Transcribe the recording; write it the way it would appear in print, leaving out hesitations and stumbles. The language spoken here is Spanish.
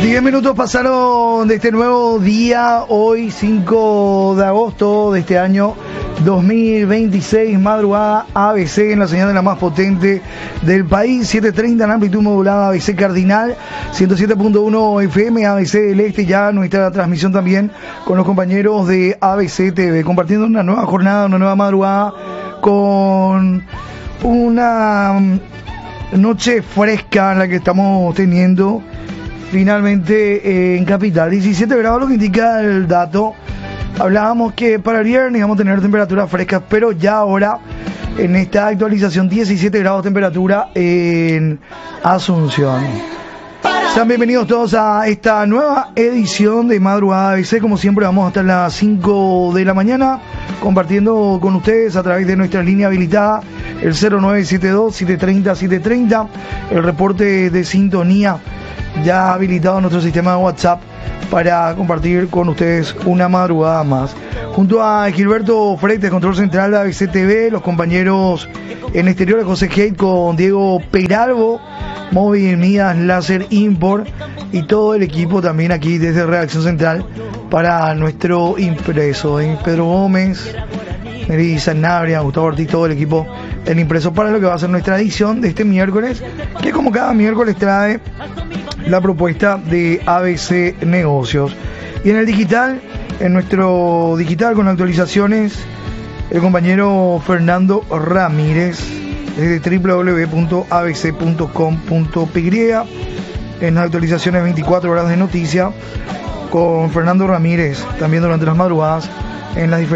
10 minutos pasaron de este nuevo día, hoy 5 de agosto de este año 2026, madrugada ABC en la señal de la más potente del país, 7:30 en amplitud modulada ABC Cardinal, 107.1 FM ABC del Este, ya nuestra transmisión también con los compañeros de ABC TV, compartiendo una nueva jornada, una nueva madrugada con una noche fresca en la que estamos teniendo finalmente en Capital, 17 grados lo que indica el dato. Hablábamos que para el viernes íbamos a tener temperaturas frescas, pero ya ahora en esta actualización 17 grados de temperatura en Asunción. Sean bienvenidos todos a esta nueva edición de Madrugada ABC. Como siempre vamos hasta las 5 de la mañana compartiendo con ustedes a través de nuestra línea habilitada el 0972-730-730, el reporte de sintonía ya habilitado en nuestro sistema de WhatsApp para compartir con ustedes una madrugada más. Junto a Gilberto Freites, control central de ABC TV, los compañeros en exteriores, José Hate con Diego Peralvo, Móvil Mías Láser Import y todo el equipo también aquí desde Redacción Central para nuestro impreso. Pedro Gómez, Mary Sanabria, Gustavo Ortiz, todo el equipo del impreso para lo que va a ser nuestra edición de este miércoles, que como cada miércoles trae la propuesta de ABC Negocios. Y en el digital, en nuestro digital con actualizaciones, el compañero Fernando Ramírez desde www.abc.com.py, en las actualizaciones 24 horas de noticia con Fernando Ramírez también durante las madrugadas en las diferentes